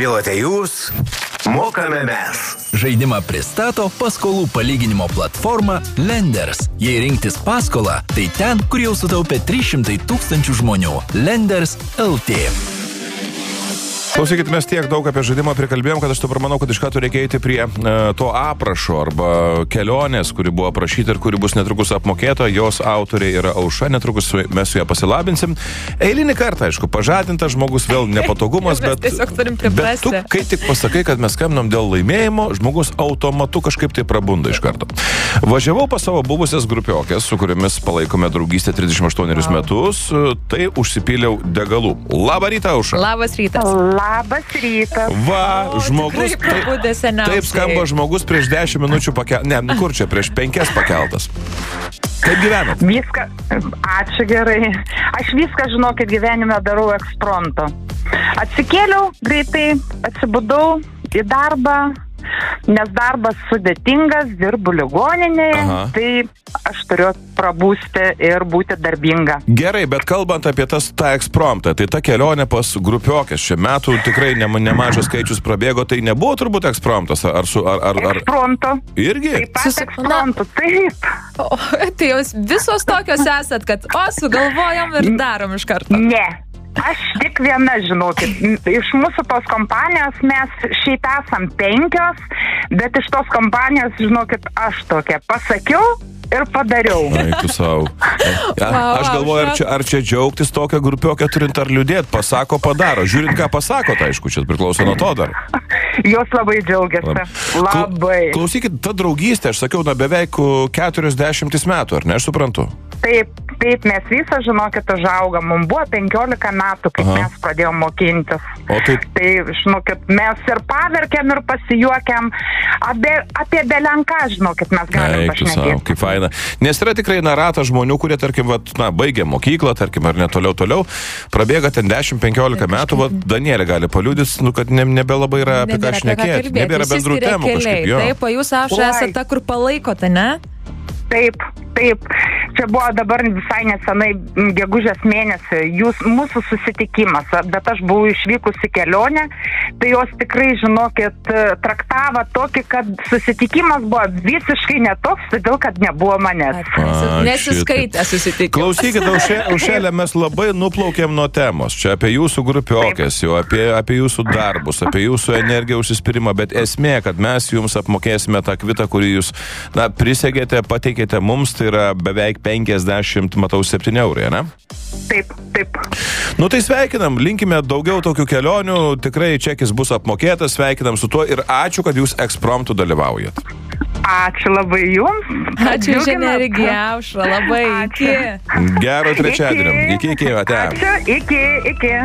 Pilote jūs, mokame mes. Žaidimą pristato paskolų palyginimo platforma Lenders. Jei rinktis paskolą, tai ten, kur jau sutaupė 300 000 žmonių. Lenders LT. Klausykit, mes tiek daug apie žaidimą prikalbėjom, kad aš dabar manau, kad iš karto reikia eiti prie to aprašo arba kelionės, kuri buvo aprašyta ir kuri bus netrukus apmokėta. Jos autorė yra Aušra, netrukus mes su ją pasilabinsim. Eilinį kartą, aišku, pažadintas žmogus, vėl nepatogumas, bet tu, kai tik pasakai, kad mes skambinam dėl laimėjimo, žmogus automatu kažkaip tai prabunda iš karto. Važiavau pas savo buvusias grupiokės, su kuriamis palaikome draugystę 38 metus, tai užsipyliau degalų. Labą rytą, Aušra. Labas rytas. Labas rytas. Va, žmogus, taip skamba žmogus prieš 10 minučių pakeltas. Ne, kur čia, prieš 5 pakeltas. Kaip gyvenat? Viską, ačiū gerai. Aš viską, žinokit, gyvenime darau ekspromto. Atsikėliau greitai, atsibudau į darbą, nes darbas sudėtingas, dirbu ligoninėje, tai aš turiu prabūsti ir būti darbinga. Gerai, bet kalbant apie tą ekspromtą, tai ta kelionė pas grupiokės, čia metų tikrai nemažas skaičius prabėgo, tai nebuvo turbūt ekspromtas, ar Ekspromto. Irgi? Taip pat ekspromto, taip. Tai jūs visos tokios esat, kad sugalvojom ir darom iš karto. Ne. Aš tik viena, žinokit, iš mūsų tos kompanijos mes šiaip esam 5, bet iš tos kompanijos, žinokit, aš tokia pasakiau ir padariau. Eik tu savo. Aš galvoju, ar čia džiaugtis tokią grupiokę turint ar liūdėt, pasako, padaro. Žiūrint, ką pasako, tai aišku, čia priklauso nuo to dar. Jos labai džiaugiasi. Labai. Klausykit, ta draugystė, aš sakiau, beveik 40 metų, ar ne, aš suprantu? Taip, mes visą, žinokit, užaugam. Mums buvo 15 metų, kaip mes pradėjom mokintis. O taip. Tai, žinokit, mes ir paverkėm, ir pasijuokėm. Apie belenką, žinokit, mes galim pašnekėti. Kaip faina. Nes yra tikrai ratas žmonių, kurie, tarkim, baigė mokyklą, tarkim, ar ne toliau, prabėga ten 10-15 metų, Danielė gali paliudyti, kad nebelabai yra apie ką šnekėti. Nebėra bendrų temų kažkaip. Taip, o jūs, Aušra, esate ta, kur palaikote, ne? Taip. Čia buvo dabar visai nesenai, gegužės mėnesį, mūsų susitikimas, bet aš buvau išvykusi kelionę, tai jos tikrai, žinokit, traktavo tokį, kad susitikimas buvo visiškai netoks, todėl, kad nebuvo manęs. Nesiskaitė susitikimas. Klausykit, Aušelė, mes labai nuplaukėm nuo temos. Čia apie jūsų grupiokės, jau apie jūsų darbus, apie jūsų energiją užsispyrimą, bet esmė, kad mes jums apmokėsime tą kvitą, kurį jūs prisegėte, pateikėte mums, tai yra beveik 50, matau, 7 eurai, ne? Taip. Nu tai sveikinam, linkime daugiau tokių kelionių, tikrai čekis bus apmokėtas, sveikinam su tuo ir ačiū, kad jūs ekspromtų dalyvaujat. Ačiū labai jums. Ačiū už energiją, Aušra, labai. Iki. Gero trečiadienio. Iki, ate. Ačiū, iki.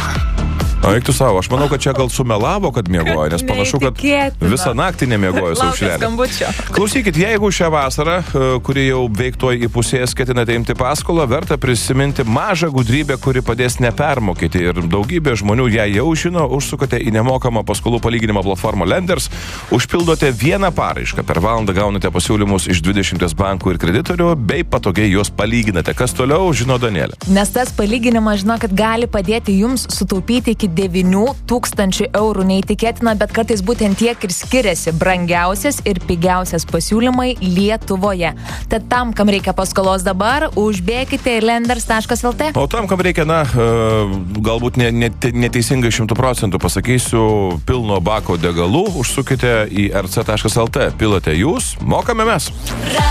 O eik tu savo, aš manau, kad čia gal sumelavo, kad miegojo, nes panašu, kad visą naktį nemiegojo Aušrelė. Klausykit, jeigu šią vasarą, kuri jau veiktoj įpusės, ketinate imti paskolą, verta prisiminti mažą gudrybę, kuri padės nepermokyti. Ir daugybė žmonių ją jau žino, užsukate į nemokamą paskolų palyginimo platformą Lenders, užpildote vieną paraišką, per valandą gaunate pasiūlymus iš 20 bankų ir kreditorių, bei patogiai juos palyginate. Kas toliau, žino Danielė. Nes tas palyginimas, žinokit, gali padėti jums sutaupyti iki 9 000 eurų. Neįtikėtina, bet kartais būtent tiek ir skiriasi brangiausias ir pigiausias pasiūlymai Lietuvoje. Tad tam, kam reikia paskolos dabar, užbėkite į lenders.lt. O tam, kam reikia, galbūt neteisingai 100% pasakysiu, pilno bako degalų, užsukite į rc.lt. Pilote jūs, mokame mes.